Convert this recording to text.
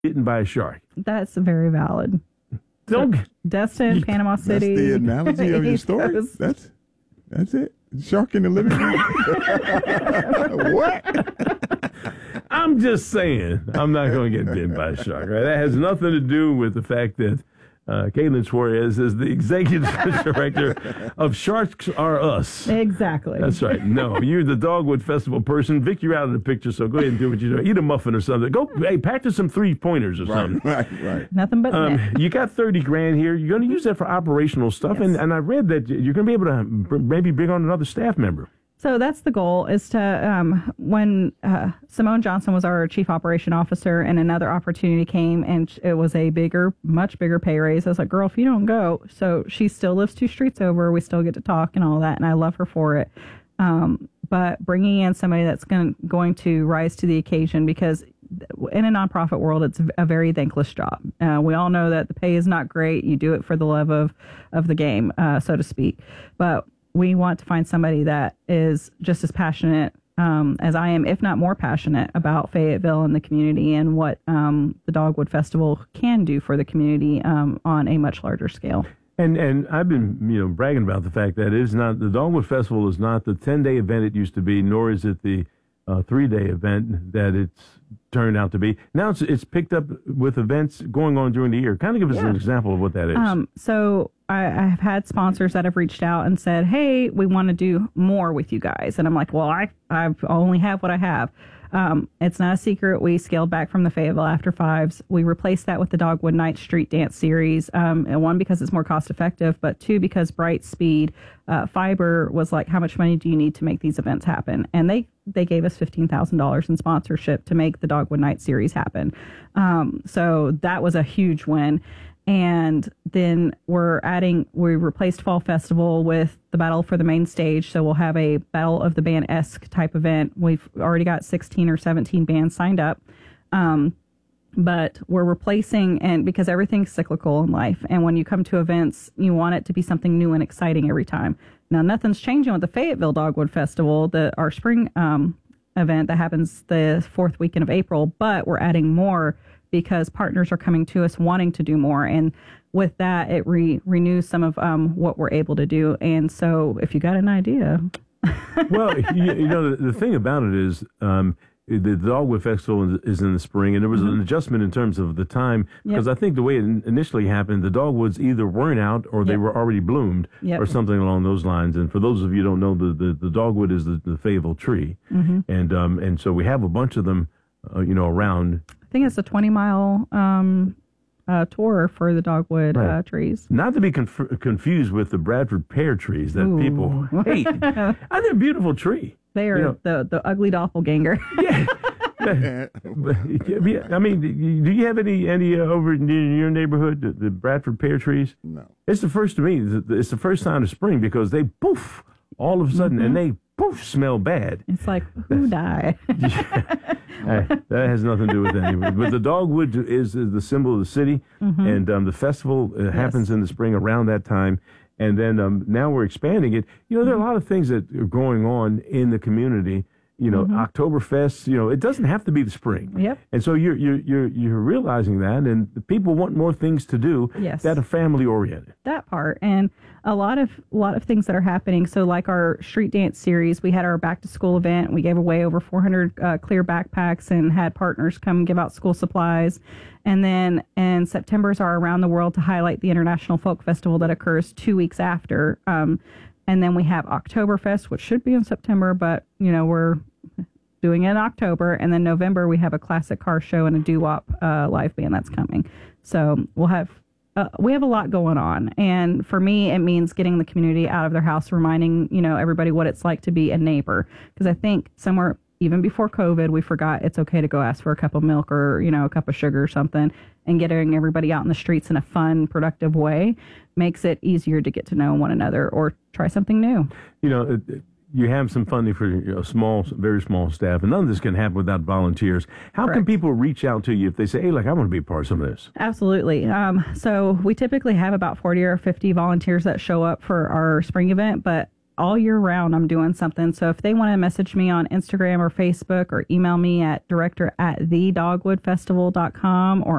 bitten by a shark. That's very valid. Don't Destin, Panama City. That's the analogy of your story. That's it. Shark in the living room. What? I'm just saying, I'm not going to get bitten by a shark. Right? That has nothing to do with the fact that Caitlin Suarez is the executive director of Sharks Are Us. Exactly. That's right. No, you're the Dogwood Festival person. Vic, you're out of the picture, so go ahead and do what you do. Eat a muffin or something. Go, hey, practice some 3-pointers or something. Right. Nothing but net. You got $30,000 here. You're going to use that for operational stuff, Yes. and I read that you're going to be able to maybe bring on another staff member. So that's the goal, is to, when Simone Johnson was our chief operation officer and another opportunity came and it was a much bigger pay raise, I was like, girl, if you don't go. So she still lives 2 streets over. We still get to talk and all that, and I love her for it. But bringing in somebody that's going to rise to the occasion, because in a nonprofit world, it's a very thankless job. We all know that the pay is not great. You do it for the love of the game, so to speak. But we want to find somebody that is just as passionate as I am, if not more passionate, about Fayetteville and the community and what the Dogwood Festival can do for the community on a much larger scale. And I've been bragging about the fact that the Dogwood Festival is not the 10-day event it used to be, nor is it the 3-day event that it's turned out to be. Now it's picked up with events going on during the year. Kind of give us an example of what that is. So I've had sponsors that have reached out and said, hey, we want to do more with you guys. And I'm like, well, I only have what I have. It's not a secret. We scaled back from the Fayetteville After Fives. We replaced that with the Dogwood Night Street Dance Series. And 1, because it's more cost effective, but 2, because Brightspeed Fiber was like, how much money do you need to make these events happen? And they gave us $15,000 in sponsorship to make the Dogwood Night Series happen. So that was a huge win. And then we replaced Fall Festival with the Battle for the Main Stage. So we'll have a Battle of the Band-esque type event. We've already got 16 or 17 bands signed up. But we're replacing, and because everything's cyclical in life, and when you come to events, you want it to be something new and exciting every time. Now, nothing's changing with the Fayetteville Dogwood Festival, our spring event that happens the 4th weekend of April, but we're adding more because partners are coming to us wanting to do more. And with that, it renews some of what we're able to do. And so if you got an idea. Well, the thing about it is the Dogwood Festival is in the spring, and there was an adjustment in terms of the time, because I think the way it initially happened, the dogwoods either weren't out or they were already bloomed or something along those lines. And for those of you who don't know, the dogwood is the Fayetteville tree. And so we have a bunch of them, around. I think it's a 20-mile tour for the dogwood trees. Not to be confused with the Bradford pear trees that people hate. They're a beautiful tree. They are the ugly doppelganger. Yeah. I mean, do you have any over in your neighborhood, the Bradford pear trees? No. It's the first to me. It's the first sign of spring, because they poof all of a sudden, and they poof smell bad. It's like, who died? That has nothing to do with anything. But the dogwood is the symbol of the city, and the festival happens in the spring around that time. And then now we're expanding it. There are a lot of things that are going on in the community. Oktoberfest. It doesn't have to be the spring. Yep. And so you're realizing that, and the people want more things to do that are family oriented. That part, and a lot of things that are happening. So like our street dance series, we had our back to school event. We gave away over 400 clear backpacks and had partners come give out school supplies. And then in September is our Around the World to highlight the International Folk Festival that occurs 2 weeks after. And then we have Oktoberfest, which should be in September, but we're doing it in October. And then November we have a classic car show and a doo-wop live band that's coming. So we have a lot going on. And for me, it means getting the community out of their house, reminding everybody what it's like to be a neighbor. Because I think somewhere even before COVID, we forgot it's okay to go ask for a cup of milk or a cup of sugar or something, and getting everybody out in the streets in a fun, productive way makes it easier to get to know one another or try something new. You have some funding for small, very small staff, and none of this can happen without volunteers. How Correct. Can people reach out to you if they say, hey, look, I want to be a part of some of this? Absolutely. So we typically have about 40 or 50 volunteers that show up for our spring event, but all year round, I'm doing something. So if they want to message me on Instagram or Facebook or email me at director@thedogwoodfestival.com or